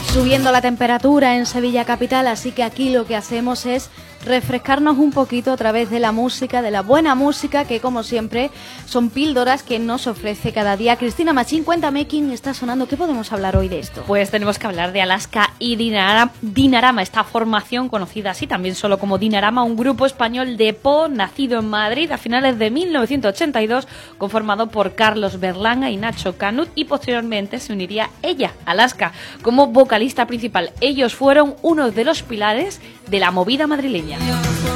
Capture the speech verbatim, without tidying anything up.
Subiendo la temperatura en Sevilla capital, así que aquí lo que hacemos es refrescarnos un poquito a través de la música, de la buena música, que como siempre son píldoras que nos ofrece cada día. Cristina Machín, cuéntame quién está sonando, ¿qué podemos hablar hoy de esto? Pues tenemos que hablar de Alaska y Dinarama, Dinarama, esta formación conocida así también solo como Dinarama, un grupo español de pop nacido en Madrid a finales de mil novecientos ochenta y dos, conformado por Carlos Berlanga y Nacho Canut, y posteriormente se uniría ella, Alaska, como vocalista principal. Ellos fueron uno de los pilares de la movida madrileña.